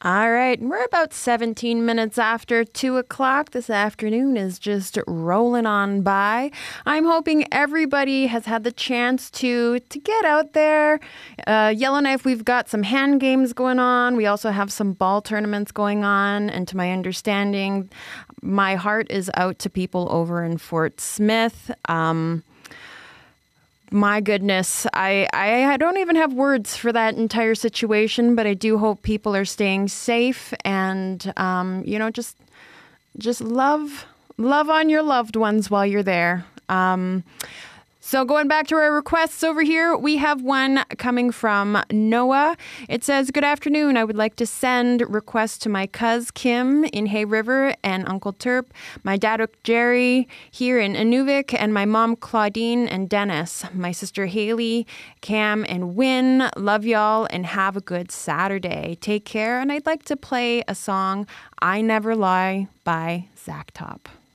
All right, we're about 17 minutes after 2 o'clock. This afternoon is just rolling on by. I'm hoping everybody has had the chance to get out there. Yellowknife, we've got some hand games going on. We also have some ball tournaments going on. And to my understanding, my heart is out to people over in Fort Smith. My goodness, I don't even have words for that entire situation, but I do hope people are staying safe and, just love on your loved ones while you're there. So going back to our requests over here, we have one coming from Noah. It says, "Good afternoon. I would like to send requests to my cuz Kim in Hay River and Uncle Terp, my dad Jerry here in Inuvik, and my mom Claudine and Dennis, my sister Haley, Cam, and Wynn. Love y'all and have a good Saturday. Take care." And I'd like to play a song, "I Never Lie" by Zach Top.